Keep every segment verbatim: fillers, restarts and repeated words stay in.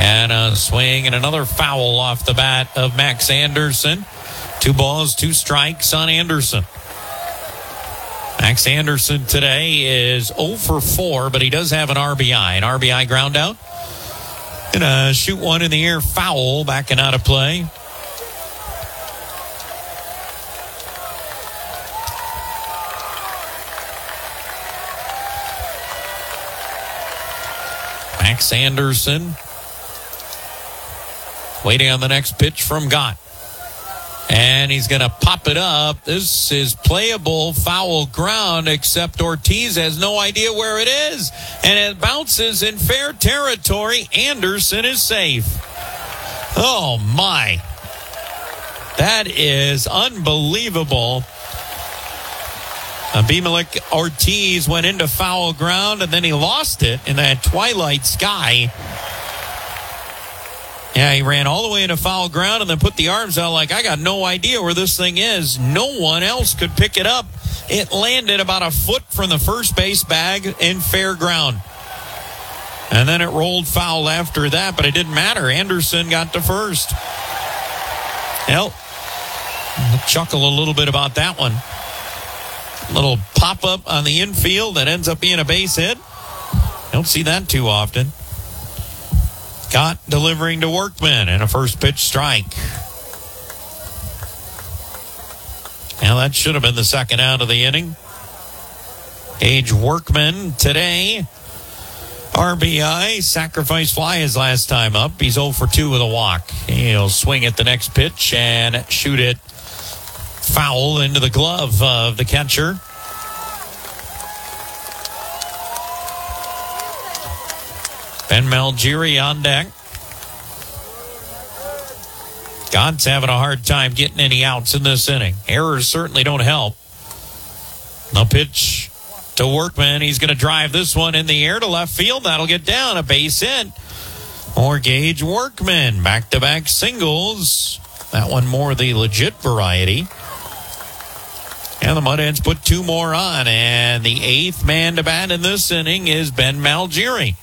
And a swing and another foul off the bat of Max Anderson. Two balls, two strikes on Anderson. Max Anderson today is oh for four, but he does have an R B I. An R B I ground out. And a shoot one in the air foul, backing out of play. Max Anderson waiting on the next pitch from Gott. And he's going to pop it up. This is playable foul ground, except Ortiz has no idea where it is. And it bounces in fair territory. Anderson is safe. Oh, my. That is unbelievable. Abimelec Ortiz went into foul ground, and then he lost it in that twilight sky. Yeah, he ran all the way into foul ground and then put the arms out like, I got no idea where this thing is. No one else could pick it up. It landed about a foot from the first base bag in fair ground. And then it rolled foul after that, but it didn't matter. Anderson got to first. Well, I'll chuckle a little bit about that one. Little pop-up on the infield that ends up being a base hit. Don't see that too often. Gott delivering to Workman and a first pitch strike. Now that should have been the second out of the inning. Gage Workman today. R B I, sacrifice fly his last time up. He's oh for two with a walk. He'll swing at the next pitch and shoot it foul into the glove of the catcher. Ben Malgiri on deck. Gott's having a hard time getting any outs in this inning. Errors certainly don't help. The pitch to Workman. He's going to drive this one in the air to left field. That'll get down. A base hit. Or Gage Workman. Back-to-back singles. That one more the legit variety. And the Mud Hens put two more on. And the eighth man to bat in this inning is Ben Malgiri.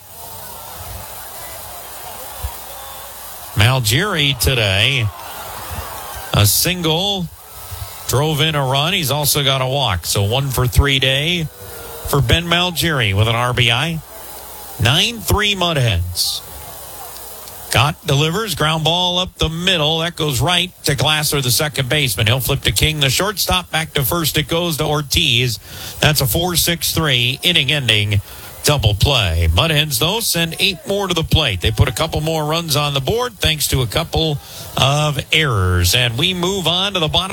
Malgiri today, a single, drove in a run. He's also got a walk. So one for three day for Ben Malgiri with an R B I. nine three Mud Hens. Gott delivers, ground ball up the middle. That goes right to Glasser, the second baseman. He'll flip to King, the shortstop. Back to first it goes to Ortiz. That's a four six three inning-ending double play. Mud Hens, though, send eight more to the plate. They put a couple more runs on the board thanks to a couple of errors. And we move on to the bottom.